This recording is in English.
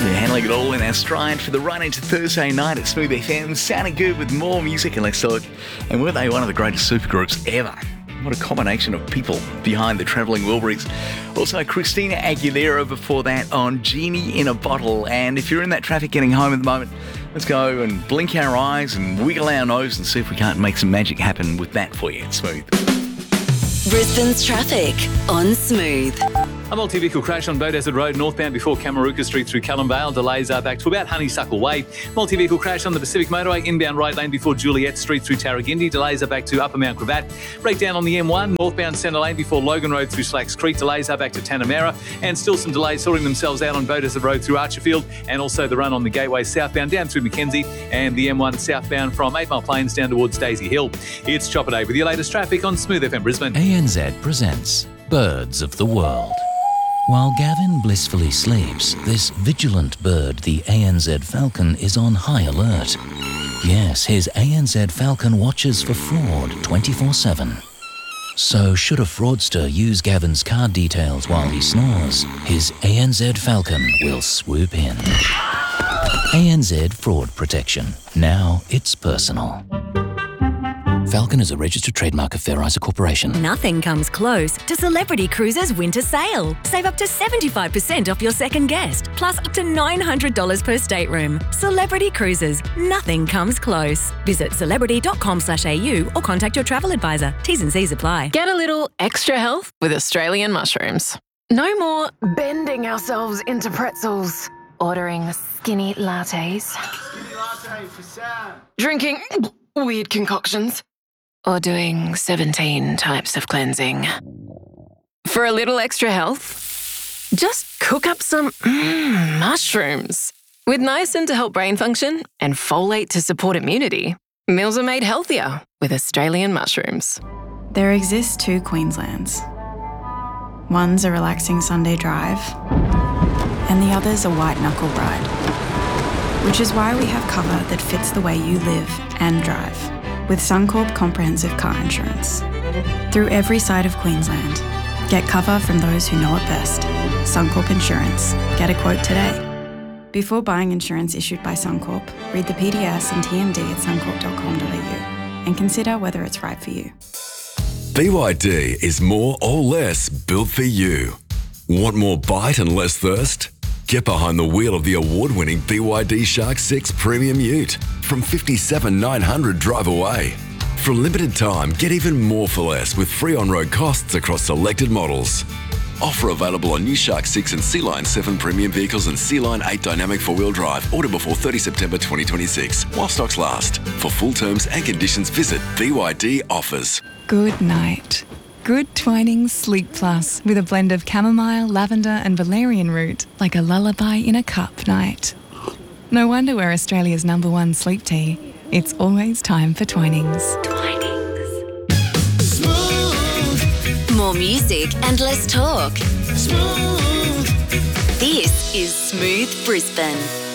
We're handling it all in our stride for the run into Thursday night at Smooth FM. Sounding good with more music and less talk. And were they one of the greatest supergroups ever? What a combination of people behind the Travelling Wilburys. Also, Christina Aguilera before that on Genie in a Bottle. And if you're in that traffic getting home at the moment, let's go and blink our eyes and wiggle our nose and see if we can't make some magic happen with that for you. It's Smooth. Brisbane's traffic on Smooth. A multi-vehicle crash on Beaudesert Road northbound before Kamaruka Street through Callum Delays are back to about Honeysuckle Way. Multi-vehicle crash on the Pacific Motorway inbound right lane before Juliet Street through Tarragindi. Delays are back to Upper Mount Gravatt. Breakdown on the M1 northbound Centre Lane before Logan Road through Slacks Creek. Delays are back to Tanamera. And still some delays sorting themselves out on Beaudesert Road through Archerfield. And also the run on the Gateway southbound down through Mackenzie. And the M1 southbound from 8 Mile Plains down towards Daisy Hill. It's Chopper Day with your latest traffic on Smooth FM Brisbane. ANZ presents Birds of the World. While Gavin blissfully sleeps, this vigilant bird, the ANZ Falcon, is on high alert. Yes, his ANZ Falcon watches for fraud 24/7. So should a fraudster use Gavin's card details while he snores, his ANZ Falcon will swoop in. ANZ Fraud Protection. Now it's personal. Falcon is a registered trademark of Fair Isa Corporation. Nothing comes close to Celebrity Cruises' winter sale. Save up to 75% off your second guest, plus up to $900 per stateroom. Celebrity Cruises. Nothing comes close. Visit celebrity.com/au or contact your travel advisor. T's and C's apply. Get a little extra health with Australian mushrooms. No more bending ourselves into pretzels, ordering skinny lattes, drinking weird concoctions, or doing 17 types of cleansing. For a little extra health, just cook up some mushrooms. With niacin to help brain function and folate to support immunity, meals are made healthier with Australian mushrooms. There exist two Queenslands. One's a relaxing Sunday drive, and the other's a white-knuckle ride. Which is why we have cover that fits the way you live and drive. With Suncorp Comprehensive Car Insurance. Through every side of Queensland, get cover from those who know it best. Suncorp Insurance. Get a quote today. Before buying insurance issued by Suncorp, read the PDS and TMD at suncorp.com.au and consider whether it's right for you. BYD is more or less built for you. Want more bite and less thirst? Get behind the wheel of the award-winning BYD Shark 6 Premium Ute from $57,900 drive away. For a limited time, get even more for less with free on-road costs across selected models. Offer available on new Shark 6 and Sea Line 7 premium vehicles and Sea Line 8 dynamic four-wheel drive. Order before 30 September 2026 while stocks last. For full terms and conditions, visit BYD Offers. Good night. Good Twinings Sleep Plus with a blend of chamomile, lavender and valerian root, like a lullaby in a cup night. No wonder we're Australia's #1 sleep tea. It's always time for Twinings. Smooth. More music and less talk. Smooth. This is Smooth Brisbane.